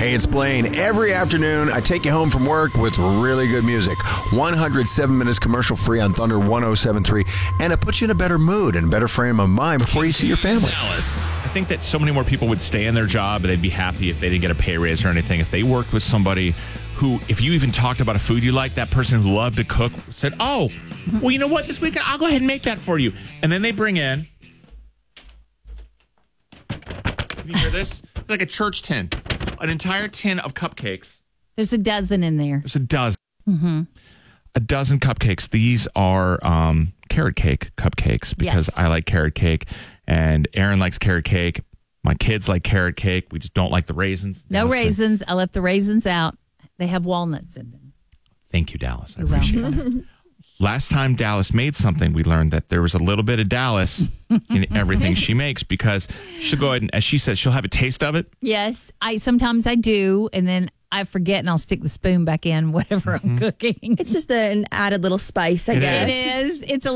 Hey, it's Blaine. Every afternoon, I take you home from work with really good music. 107 minutes commercial-free on Thunder 107.3. And it puts you in a better mood and a better frame of mind before you see your family. Dallas. I think that so many more people would stay in their job and they'd be happy if they didn't get a pay raise or anything. If they worked with somebody who, if you even talked about a food you like, that person who loved to cook said, oh, well, you know what? This weekend, I'll go ahead and make that for you. And then they bring in, you hear this? It's like a church tin. An entire tin of cupcakes. There's a dozen in there. There's a dozen. Mm-hmm. A dozen cupcakes. These are carrot cake cupcakes because I like carrot cake and Aaron likes carrot cake. My kids like carrot cake. We just don't like the raisins. No raisins. I left the raisins out. They have walnuts in them. Thank you, Dallas. I appreciate it. Last time Dallas made something, we learned that there was a little bit of Dallas in everything she makes because she'll go ahead and, as she says, she'll have a taste of it. Yes, sometimes I do, and then I forget and I'll stick the spoon back in whatever I'm cooking. It's just an added little spice, I guess. It is. It's a